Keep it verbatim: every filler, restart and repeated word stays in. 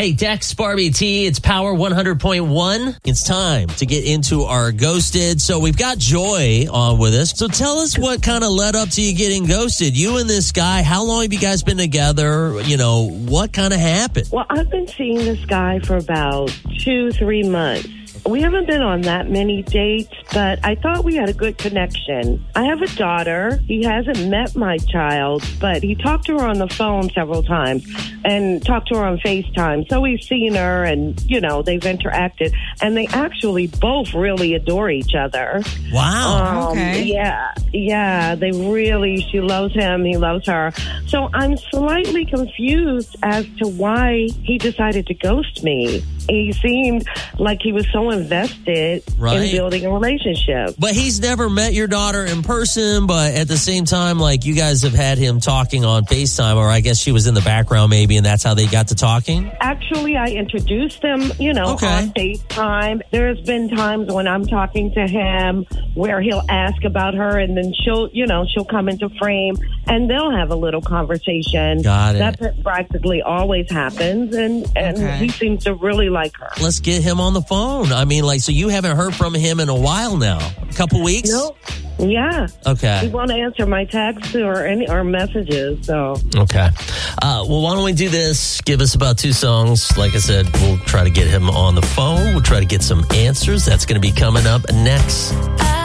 Hey, Dex, Barbie T, it's Power one hundred point one. It's time to get into our ghosted. So we've got Joy on with us. So tell us what kind of led up to you getting ghosted. You and this guy, how long have you guys been together? You know, what kind of happened? Well, I've been seeing this guy for about two, three months. We haven't been on that many dates, but I thought we had a good connection. I have a daughter. He hasn't met my child, but he talked to her on the phone several times and talked to her on FaceTime. So we've seen her and, you know, they've interacted. And they actually both really adore each other. Wow. Um, okay. Yeah. Yeah. They really, she loves him. He loves her. So I'm slightly confused as to why he decided to ghost me. He seemed like he was so invested Right. in building a relationship. But he's never met your daughter in person, but at the same time, like, you guys have had him talking on FaceTime, or I guess she was in the background maybe, and that's how they got to talking? Actually, I introduced them, you know, Okay. on FaceTime. There's been times when I'm talking to him where he'll ask about her and then she'll, you know, she'll come into frame and they'll have a little conversation. Got it. That practically always happens, and, and Okay. he seems to really like her. Let's get him on the phone. I mean, like, so you haven't heard from him in a while now? A couple weeks? No, yeah. He Okay. won't answer my texts or any or messages, so. Okay. Uh, well, why don't we do this? Give us about two songs. Like I said, we'll try to get him on the phone. We'll try to get some answers. That's going to be coming up next. I